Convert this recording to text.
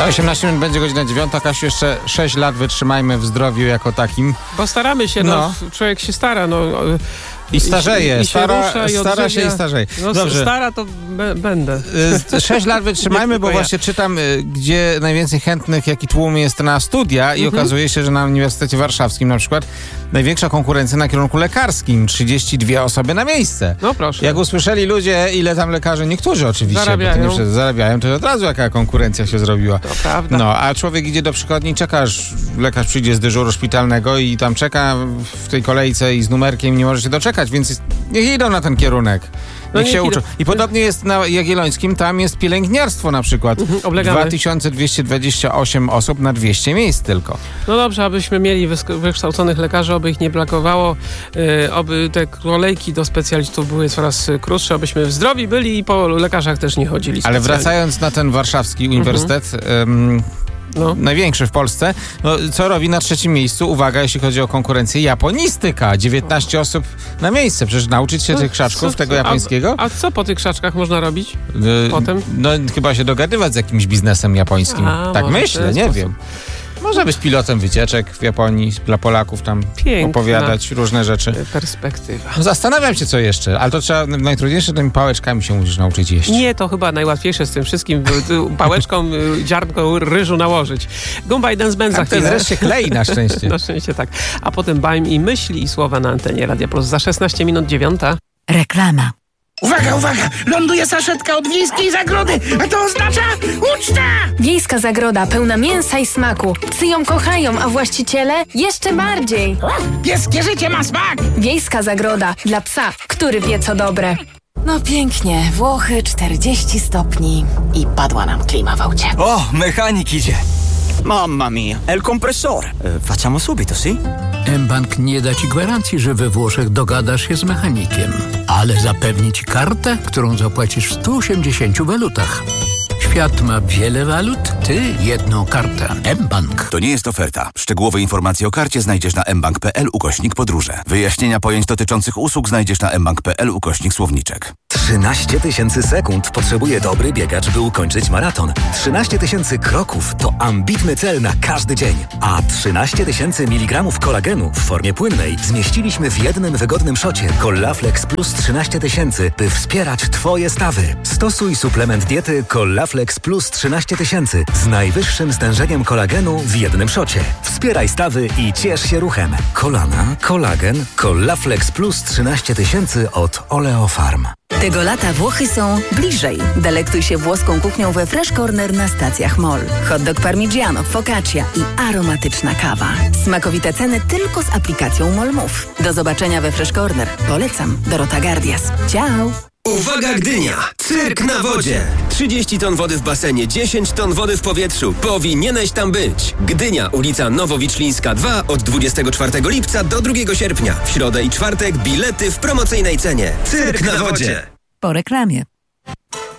Za 18 minut będzie godzina 9. Kasiu, jeszcze 6 lat wytrzymajmy w zdrowiu jako takim. Bo staramy się, człowiek się stara, I starzeje, stara się i starzeje. Dobrze. Stara to będę. 6 lat wytrzymajmy, bo właśnie czytam, gdzie najwięcej chętnych, jaki tłum jest na studia i okazuje się, że na Uniwersytecie Warszawskim na przykład największa konkurencja na kierunku lekarskim. 32 osoby na miejsce. No proszę. Jak usłyszeli ludzie, ile tam lekarzy, niektórzy oczywiście, zarabiają, to od razu jaka konkurencja się zrobiła. To prawda. No, a człowiek idzie do przychodni, czeka, aż lekarz przyjdzie z dyżuru szpitalnego i tam czeka w tej kolejce i z numerkiem nie może się doczekać, więc niech idą na ten kierunek. Niech się uczą. I podobnie jest na Jagiellońskim, tam jest pielęgniarstwo na przykład. 2228 osób na 200 miejsc tylko. No dobrze, abyśmy mieli wykształconych lekarzy, oby ich nie brakowało, oby te kolejki do specjalistów były coraz krótsze, abyśmy zdrowi byli i po lekarzach też nie chodzili specjalnie. Ale wracając na ten warszawski uniwersytet, największy w Polsce, co robi na trzecim miejscu, uwaga, jeśli chodzi o konkurencję, japonistyka. 19 osób na miejsce. Przecież nauczyć się tych krzaczków, tego japońskiego. A co po tych krzaczkach można robić potem? Chyba się dogadywać z jakimś biznesem japońskim. Tak myślę, nie wiem. Można być pilotem wycieczek w Japonii, dla Polaków tam opowiadać różne rzeczy. Perspektywa. Zastanawiam się, co jeszcze, ale to trzeba, najtrudniejsze tymi pałeczkami się musisz nauczyć jeść. Nie, to chyba najłatwiejsze z tym wszystkim, pałeczką ziarnko ryżu nałożyć. Gumba i Dance Band za chwilę. Ten ryż się klei na szczęście. Na szczęście tak. A potem bajm i myśli i słowa na antenie Radia Plus. Za 16 minut 9. Reklama. Uwaga, uwaga! Ląduje saszetka od Wiejskiej Zagrody, a to oznacza uczta! Wiejska Zagroda pełna mięsa i smaku. Psy ją kochają, a właściciele jeszcze bardziej. Pieskie życie ma smak! Wiejska Zagroda dla psa, który wie co dobre. No pięknie, Włochy 40 stopni i padła nam klima w aucie. Oh, mechanik idzie. Mamma mia, el compressore. Facciamo subito, sì? mBank nie da ci gwarancji, że we Włoszech dogadasz się z mechanikiem, ale zapewni ci kartę, którą zapłacisz w 180 walutach. Świat ma wiele walut, ty jedną kartę. mBank. To nie jest oferta. Szczegółowe informacje o karcie znajdziesz na mbank.pl/podróże. Wyjaśnienia pojęć dotyczących usług znajdziesz na mbank.pl/słowniczek. 13 000 sekund potrzebuje dobry biegacz, by ukończyć maraton. 13 000 kroków to ambitny cel na każdy dzień. A 13 000 mg kolagenu w formie płynnej zmieściliśmy w jednym wygodnym szocie Collaflex Plus 13 000, by wspierać Twoje stawy. Stosuj suplement diety Collaflex Plus 13 000 z najwyższym stężeniem kolagenu w jednym szocie. Wspieraj stawy i ciesz się ruchem. Kolana, kolagen, Collaflex Plus 13 000 od Oleofarm. Tego lata Włochy są bliżej. Delektuj się włoską kuchnią we Fresh Corner na stacjach MOL. Hot dog parmigiano, focaccia i aromatyczna kawa. Smakowite ceny tylko z aplikacją MOL Move. Do zobaczenia we Fresh Corner. Polecam. Dorota Gardias. Ciao! Uwaga Gdynia! Cyrk na wodzie! 30 ton wody w basenie, 10 ton wody w powietrzu. Powinieneś tam być! Gdynia, ulica Nowowiczlińska 2 od 24 lipca do 2 sierpnia. W środę i czwartek bilety w promocyjnej cenie. Cyrk na wodzie! Po reklamie.